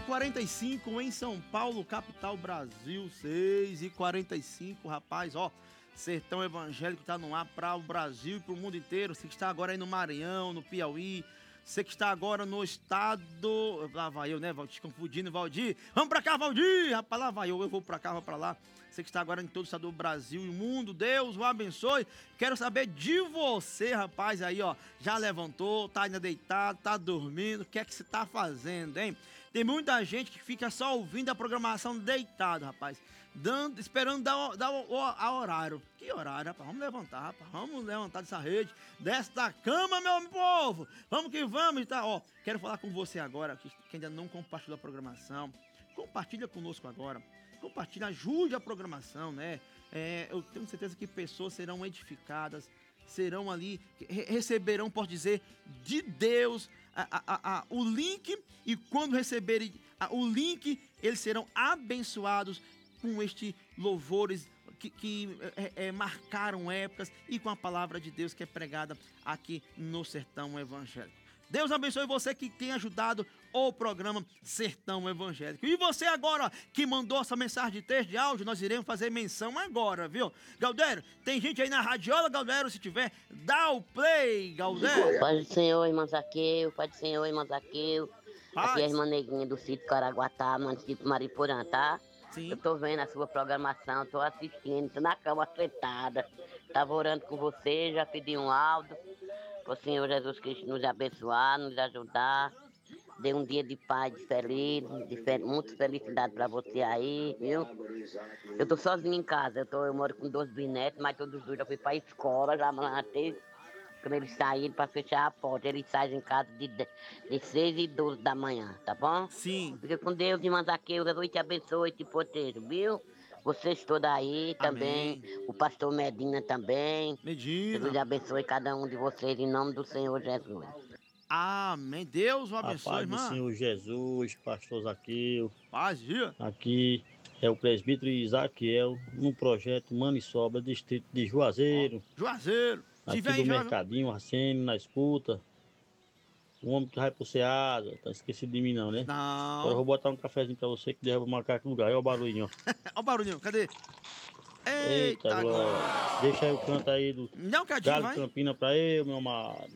6h45 em São Paulo, capital Brasil. 6h45, rapaz, ó. Sertão Evangélico tá no ar para o Brasil e para o mundo inteiro. Você que está agora aí no Maranhão, no Piauí. Você que está agora no estado... Lá vai eu, né, Valdir? Confundindo, Valdir. Vamos pra cá, Valdir! Rapaz, lá vai eu vou pra cá, vou pra lá. Você que está agora em todo o estado do Brasil e o mundo, Deus o abençoe. Quero saber de você, rapaz, aí, ó. Já levantou, tá ainda deitado, tá dormindo. O que é que você tá fazendo, hein? Tem muita gente que fica só ouvindo a programação deitado, rapaz. Esperando dar o horário. Que horário, rapaz? Vamos levantar, rapaz. Vamos levantar dessa rede, desta cama, meu povo. Vamos que vamos, tá? Ó, quero falar com você agora, que ainda não compartilhou a programação. Compartilha conosco agora. Compartilha, ajude a programação, né? Eu tenho certeza que pessoas serão edificadas, serão ali, receberão, pode dizer, de Deus o link, e quando receberem o link, eles serão abençoados com estes louvores que marcaram épocas e com a palavra de Deus que é pregada aqui no Sertão Evangélico. Deus abençoe você que tem ajudado o programa Sertão Evangélico. E você agora, ó, que mandou essa mensagem de texto, de áudio, nós iremos fazer menção agora, viu? Galdério, tem gente aí na radiola, Galdério, se tiver, dá o play, Galdério. Pai do Senhor, irmã Zaqueu, Pai do Senhor, irmã Zaqueu. Aqui é a irmã Neguinha do sítio Caraguatá, município Mariporã, tá? Sim. Eu tô vendo a sua programação, tô assistindo, tô na cama sentada. Tava orando com você, já pedi um áudio. O Senhor Jesus Cristo nos abençoar, nos ajudar. Dê um dia de paz, de feliz, muita felicidade pra você aí, viu? Eu tô sozinho em casa, eu moro com 2 bisnetos, mas todos os dois já fui pra escola, já matei. Quando eles saíram pra fechar a porta, eles saem em casa de 6h12 da manhã, tá bom? Sim. Fica com Deus, irmã Zaqueu, Jesus te abençoe e te proteja, viu? Vocês todos aí também, Amém. o pastor Medina também. Medina. Jesus abençoe cada um de vocês em nome do Senhor Jesus. Amém. Deus o A abençoe, paz do irmã. Senhor Jesus, pastor Zaqueu. Paz, dia. Aqui é o presbítero Isaquiel, no projeto Mano e Sobra, distrito de Juazeiro. Juazeiro. Aqui vem, do Mercadinho, Arsenio, na escuta. O homem que vai pro Ceasa, tá esquecido de mim não, né? Não. Agora eu vou botar um cafezinho pra você que derruba o macaco no lugar. Olha o barulhinho, ó. Olha o barulhinho, cadê? Eita, glória. Deixa aí o canto aí do Não, cadinho, Galo vai. Campina pra eu, meu amado.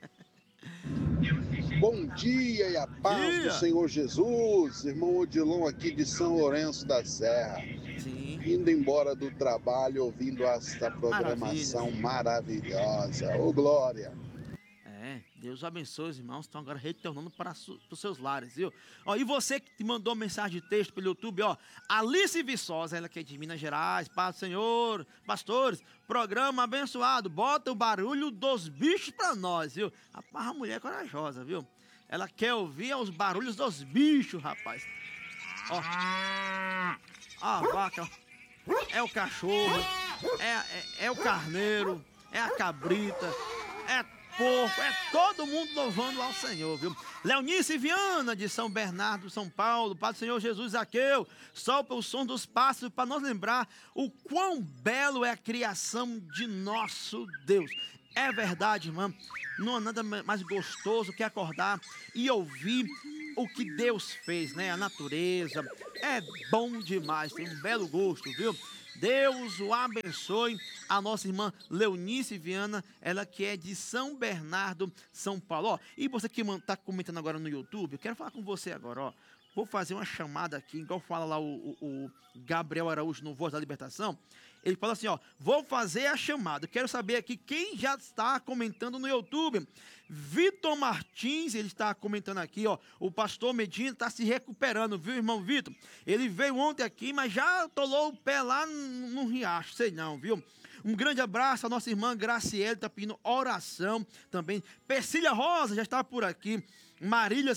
Bom dia e a paz do Senhor Jesus, irmão Odilon aqui de São Lourenço da Serra. Sim. Indo embora do trabalho, ouvindo esta programação maravilhosa. Ô glória! Deus abençoe os irmãos, estão agora retornando para os seus lares, viu? Ó, e você que te mandou mensagem de texto pelo YouTube, ó, Alice Viçosa, ela que é de Minas Gerais, paz do Senhor, pastores, programa abençoado, bota o barulho dos bichos pra nós, viu? Rapaz, a mulher é corajosa, viu? Ela quer ouvir os barulhos dos bichos, rapaz. Ó, a vaca, é o cachorro, é o carneiro, é a cabrita, é porco, é todo mundo louvando ao Senhor, viu? Leonice Viana, de São Bernardo, São Paulo, Pai do Senhor Jesus Zaqueu, solta o som dos pássaros para nos lembrar o quão belo é a criação de nosso Deus. É verdade, irmã, não há nada mais gostoso que acordar e ouvir o que Deus fez, né? A natureza, é bom demais, tem um belo gosto, viu? Deus o abençoe, a nossa irmã Leonice Viana, ela que é de São Bernardo, São Paulo. Ó, e você que está comentando agora no YouTube, eu quero falar com você agora, ó. Vou fazer uma chamada aqui, igual fala lá o Gabriel Araújo no Voz da Libertação. Ele fala assim, ó, vou fazer a chamada. Quero saber aqui quem já está comentando no YouTube. Vitor Martins, ele está comentando aqui, ó. O pastor Medina está se recuperando, viu, irmão Vitor? Ele veio ontem aqui, mas já atolou o pé lá no riacho, sei não, viu? Um grande abraço à nossa irmã Graciele, está pedindo oração também. Persília Rosa já está por aqui. Marília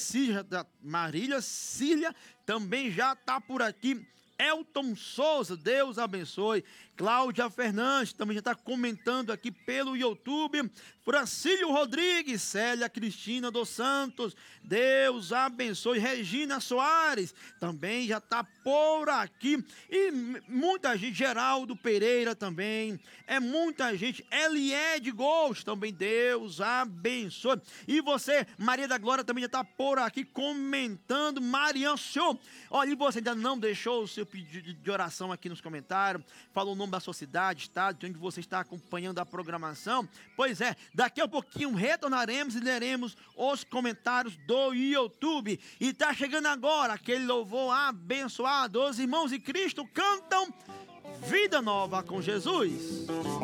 Cília também já está por aqui. Elton Souza, Deus abençoe. Cláudia Fernandes também já está comentando aqui pelo YouTube. Francílio Rodrigues, Célia Cristina dos Santos, Deus abençoe. Regina Soares também já está por aqui. E muita gente, Geraldo Pereira também, muita gente. Eliede Gomes também, Deus abençoe. E você, Maria da Glória, também já está por aqui comentando. Marian Show, olha, e você ainda não deixou o seu pedido de oração aqui nos comentários, falou o nome da sua cidade, estado, de onde você está acompanhando a programação? Pois é, daqui a pouquinho retornaremos e leremos os comentários do YouTube. E está chegando agora aquele louvor abençoado. Os irmãos de Cristo cantam Vida Nova com Jesus.